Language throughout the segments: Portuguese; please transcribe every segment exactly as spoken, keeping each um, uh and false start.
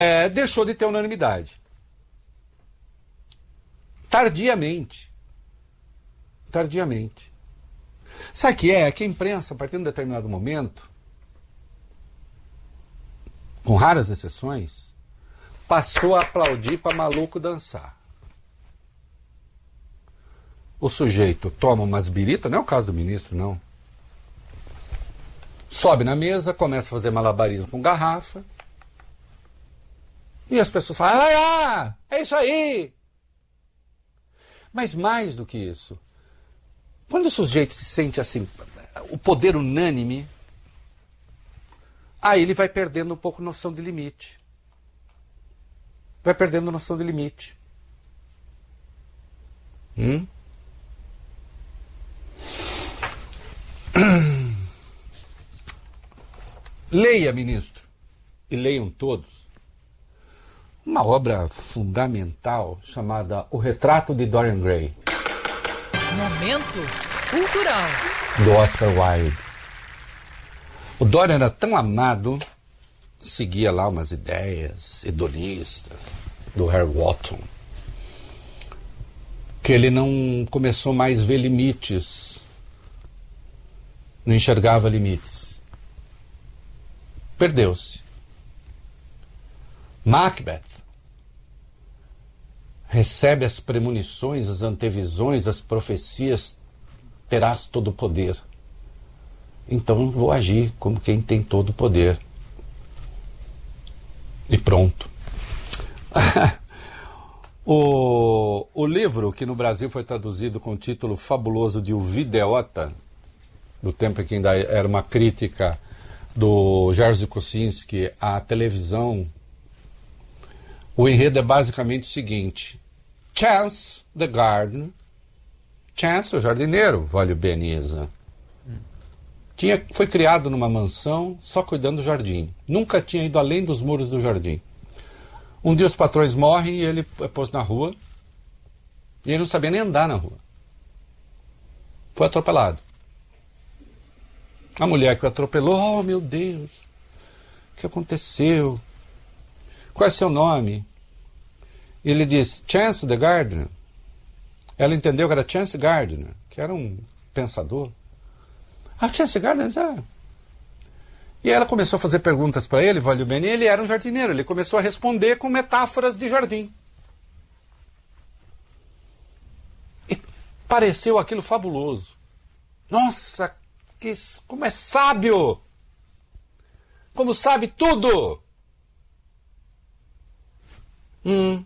é, deixou de ter unanimidade. Tardiamente. Tardiamente. Sabe o que é? É que a imprensa, a partir de um determinado momento, com raras exceções, passou a aplaudir para maluco dançar. O sujeito toma umas biritas, não é o caso do ministro, não. Sobe na mesa, começa a fazer malabarismo com garrafa. E as pessoas falam, ah, é isso aí. Mas mais do que isso, quando o sujeito se sente assim, o poder unânime, aí ele vai perdendo um pouco noção de limite. Vai perdendo noção de limite. Hum? Leia, ministro, e leiam todos, uma obra fundamental chamada O Retrato de Dorian Gray. Momento cultural. Do Oscar Wilde. O Dorian era tão amado, seguia lá umas ideias hedonistas do Harry Wotton, que ele não começou mais a ver limites, não enxergava limites. Perdeu-se. Macbeth recebe as premonições, as antevisões, as profecias, terás todo o poder. Então vou agir como quem tem todo o poder. E pronto. o, o livro, que no Brasil foi traduzido com o título fabuloso de O Videota, do tempo em que ainda era uma crítica do Jerzy Kosinski à televisão, o enredo é basicamente o seguinte: Chance the Garden, Chance, o jardineiro, Valio Beniza, tinha, foi criado numa mansão só cuidando do jardim, nunca tinha ido além dos muros do jardim. Um dia os patrões morrem e ele é posto na rua, e ele não sabia nem andar na rua, foi atropelado. A mulher que o atropelou, oh meu Deus, o que aconteceu? Qual é seu nome? Ele diz, Chance the Gardener. Ela entendeu que era Chance Gardner, que era um pensador. Ah, Chance Gardner, ah. E ela começou a fazer perguntas para ele, Valio Beni, ele era um jardineiro, ele começou a responder com metáforas de jardim. E pareceu aquilo fabuloso. Nossa, que, como é sábio! Como sabe tudo! Hum.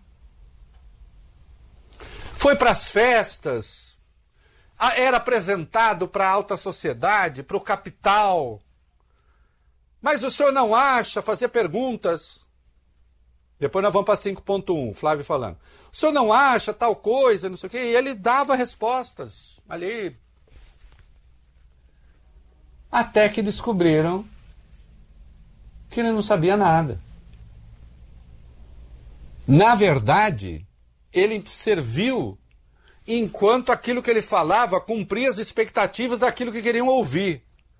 Foi para as festas, era apresentado para a alta sociedade, para o capital. Mas o senhor não acha, fazer perguntas. Depois nós vamos para cinco ponto um, Flávio falando. O senhor não acha tal coisa, não sei o quê? E ele dava respostas ali. Até que descobriram que ele não sabia nada. Na verdade, ele serviu enquanto aquilo que ele falava cumpria as expectativas daquilo que queriam ouvir.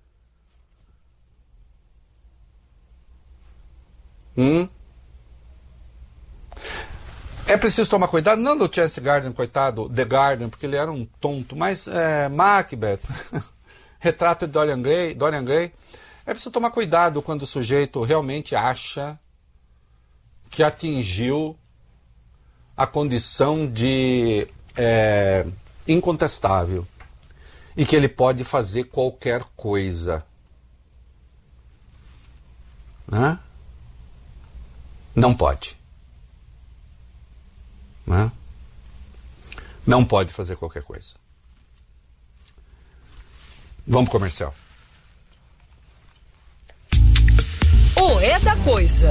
Hum? É preciso tomar cuidado, não do Chance Gardner, coitado, The Garden, porque ele era um tonto, mas é, Macbeth, Retrato de Dorian Gray, Dorian Gray, é preciso tomar cuidado quando o sujeito realmente acha que atingiu a condição de é, incontestável e que ele pode fazer qualquer coisa. Né? Não pode. Né? Não pode fazer qualquer coisa. Vamos pro comercial. O É da Coisa.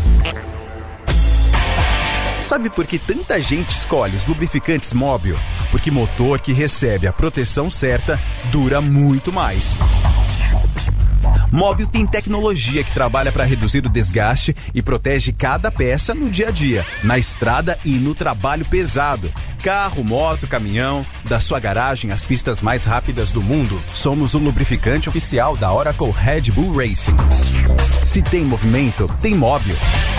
Sabe por que tanta gente escolhe os lubrificantes Mobil? Porque motor que recebe a proteção certa dura muito mais. Mobil tem tecnologia que trabalha para reduzir o desgaste e protege cada peça no dia a dia, na estrada e no trabalho pesado. Carro, moto, caminhão, da sua garagem às pistas mais rápidas do mundo. Somos o lubrificante oficial da Oracle Red Bull Racing. Se tem movimento, tem Mobil.